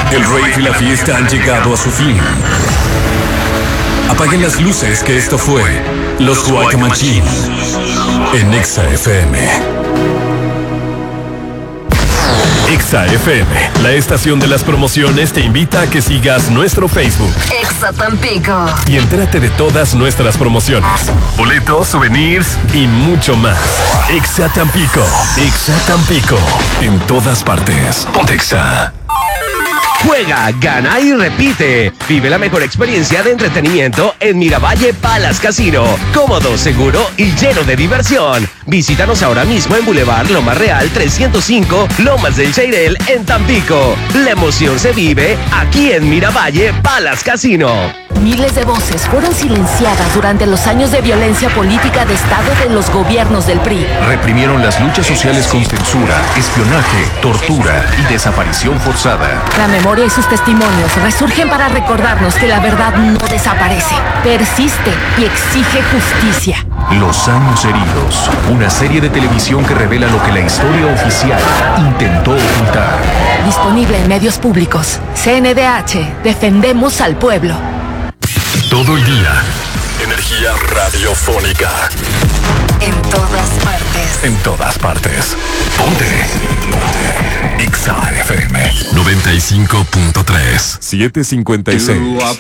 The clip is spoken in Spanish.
El rave y la fiesta han llegado a su fin. Apaguen las luces, que esto fue Los White Machine en Exa FM. Exa FM, la estación de las promociones, te invita a que sigas nuestro Facebook. Exa Tampico. Y entérate de todas nuestras promociones, boletos, souvenirs y mucho más. Exa Tampico. Exa Tampico. En todas partes. Ponte Exa. Juega, gana y repite. Vive la mejor experiencia de entretenimiento en Miravalle Palace Casino. Cómodo, seguro y lleno de diversión. Visítanos ahora mismo en Boulevard Lomas Real 305, Lomas del Cheirel, en Tampico. La emoción se vive aquí en Miravalle Palace Casino. Miles de voces fueron silenciadas durante los años de violencia política de Estado de los gobiernos del PRI. Reprimieron las luchas sociales con censura, espionaje, tortura y desaparición forzada. La memoria y sus testimonios resurgen para recordarnos que la verdad no desaparece, persiste y exige justicia. Los años heridos, una serie de televisión que revela lo que la historia oficial intentó ocultar. Disponible en medios públicos. CNDH, defendemos al pueblo. Todo el día, energía radiofónica. En todas partes. En todas partes. Ponte. Exa FM 95.3 756.